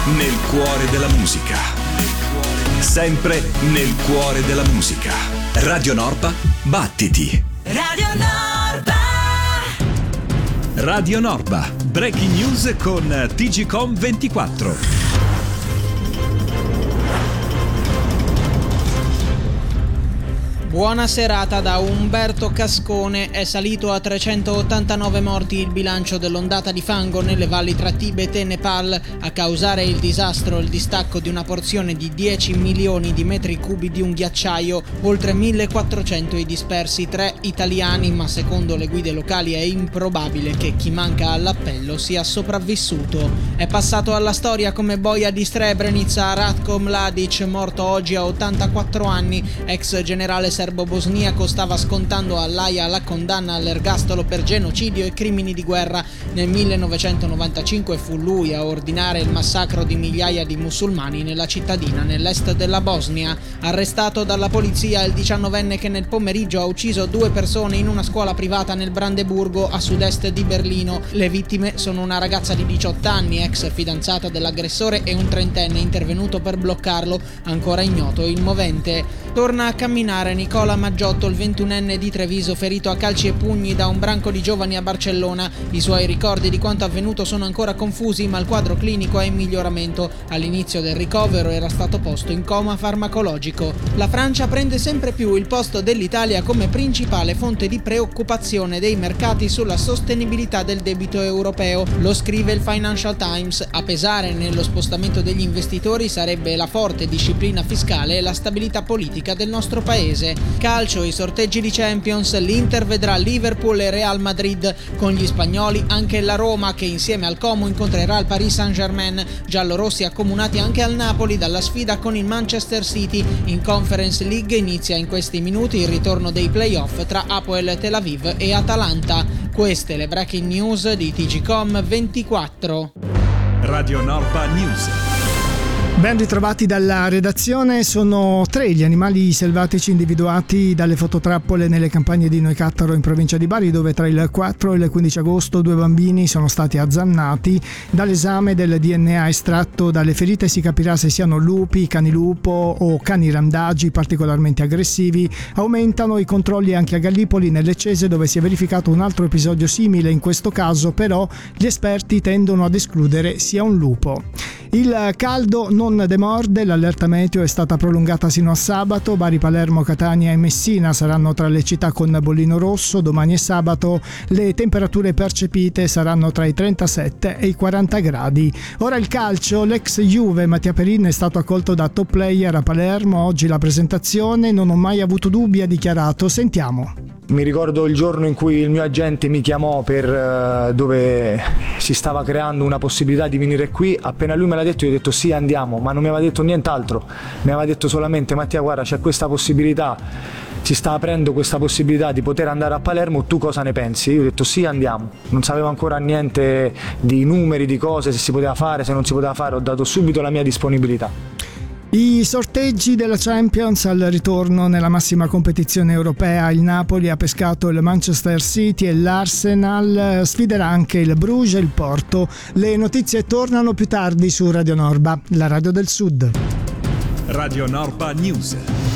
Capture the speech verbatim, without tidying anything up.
nel cuore della musica. Sempre nel cuore della musica. Radio Norpa, battiti. Radio Norpa. Radio Norpa, breaking news con T G Com ventiquattro. Buona serata da Umberto Cascone. È salito a trecentottantanove morti il bilancio dell'ondata di fango nelle valli tra Tibet e Nepal. A causare il disastro il distacco di una porzione di dieci milioni di metri cubi di un ghiacciaio, oltre millequattrocento i dispersi, tre italiani, ma secondo le guide locali è improbabile che chi manca all'appello sia sopravvissuto. È passato alla storia come boia di Srebrenica Ratko Mladic, morto oggi a ottantaquattro anni, ex generale serbo-bosniaco, stava scontando all'Aia la condanna all'ergastolo per genocidio e crimini di guerra. Nel millenovecentonovantacinque fu lui a ordinare il massacro di migliaia di musulmani nella cittadina nell'est della Bosnia. Arrestato dalla polizia il diciannovenne che nel pomeriggio ha ucciso due persone in una scuola privata nel Brandeburgo a sud-est di Berlino. Le vittime sono una ragazza di diciotto anni, ex fidanzata dell'aggressore, e un trentenne intervenuto per bloccarlo, ancora ignoto il movente. Torna a camminare Nicola Maggiotto, il ventunenne di Treviso, ferito a calci e pugni da un branco di giovani a Barcellona. I suoi ricordi di quanto avvenuto sono ancora confusi, ma il quadro clinico è in miglioramento. All'inizio del ricovero era stato posto in coma farmacologico. La Francia prende sempre più il posto dell'Italia come principale fonte di preoccupazione dei mercati sulla sostenibilità del debito europeo. Lo scrive il Financial Times. A pesare nello spostamento degli investitori sarebbe la forte disciplina fiscale e la stabilità politica del nostro paese. Calcio, i sorteggi di Champions, l'Inter vedrà Liverpool e Real Madrid. Con gli spagnoli anche la Roma, che insieme al Como incontrerà il Paris Saint-Germain. Giallorossi accomunati anche al Napoli dalla sfida con il Manchester City. In Conference League inizia in questi minuti il ritorno dei playoff tra Hapoel Tel Aviv e Atalanta. Queste le breaking news di T G Com ventiquattro. Radio Norpa News. Ben ritrovati dalla redazione. Sono tre gli animali selvatici individuati dalle fototrappole nelle campagne di Noicattaro in provincia di Bari, dove tra il quattro e il quindici agosto due bambini sono stati azzannati. Dall'esame del D N A estratto dalle ferite si capirà se siano lupi, cani lupo o cani randagi particolarmente aggressivi. Aumentano i controlli anche a Gallipoli, nelle Cese, dove si è verificato un altro episodio simile. In questo caso però gli esperti tendono ad escludere sia un lupo. Il caldo non demorde, l'allerta meteo è stata prolungata sino a sabato. Bari, Palermo, Catania e Messina saranno tra le città con bollino rosso. Domani e sabato le temperature percepite saranno tra i trentasette e i quaranta gradi. Ora il calcio, l'ex Juve Mattia Perin è stato accolto da top player a Palermo. Oggi la presentazione, non ho mai avuto dubbi, ha dichiarato. Sentiamo. Mi ricordo il giorno in cui il mio agente mi chiamò per uh, dove si stava creando una possibilità di venire qui. Appena lui me l'ha detto, io ho detto sì, andiamo, ma non mi aveva detto nient'altro. Mi aveva detto solamente: Mattia, guarda, c'è questa possibilità, si sta aprendo questa possibilità di poter andare a Palermo, tu cosa ne pensi? Io ho detto sì, andiamo. Non sapevo ancora niente di numeri, di cose, se si poteva fare, se non si poteva fare. Ho dato subito la mia disponibilità. I sorteggi della Champions al ritorno nella massima competizione europea. Il Napoli ha pescato il Manchester City e l'Arsenal sfiderà anche il Bruges e il Porto. Le notizie tornano più tardi su Radio Norba, la radio del Sud. Radio Norpa News.